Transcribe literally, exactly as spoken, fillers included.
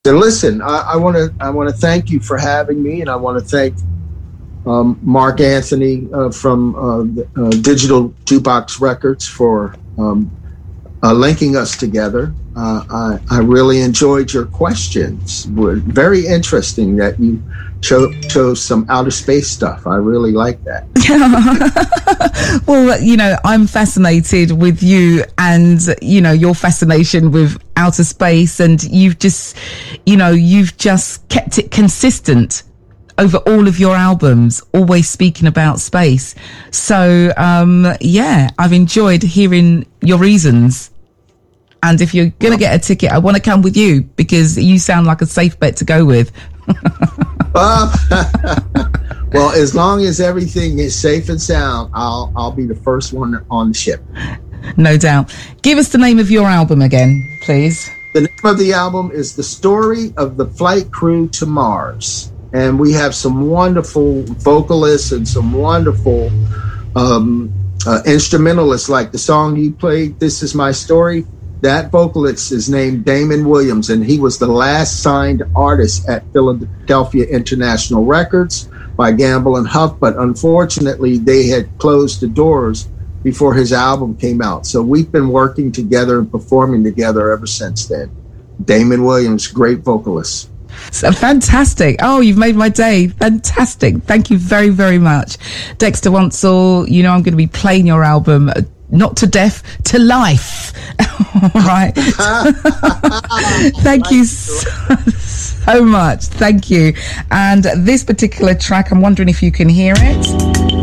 Then listen, I want to I want to thank you for having me, and I want to thank um, Mark Anthony uh, from uh, uh, Digital Jukebox Records for um, uh, linking us together. Uh, I, I really enjoyed your questions. Were very interesting that you cho- chose some outer space stuff. I really like that. Well, you know, I'm fascinated with you and, you know, your fascination with outer space, and you've just, you know, you've just kept it consistent over all of your albums, always speaking about space. So, um, yeah, I've enjoyed hearing your reasons. And if you're going to get a ticket, I want to come with you because you sound like a safe bet to go with. uh, well, as long as everything is safe and sound, I'll I'll be the first one on the ship. No doubt. Give us the name of your album again, please. The name of the album is The Story of the Flight Crew to Mars. And we have some wonderful vocalists and some wonderful um, uh, instrumentalists, like the song you played, This Is My Story. That vocalist is named Damon Williams, and he was the last signed artist at Philadelphia International Records by Gamble and Huff, but unfortunately they had closed the doors before his album came out. So we've been working together and performing together ever since then. Damon Williams, great vocalist. So fantastic. Oh, you've made my day. Fantastic. Thank you very, very much. Dexter Wansel, you know I'm going to be playing your album, not to death, to life. All right. Thank you so, so much. Thank you. And this particular track, I'm wondering if you can hear it.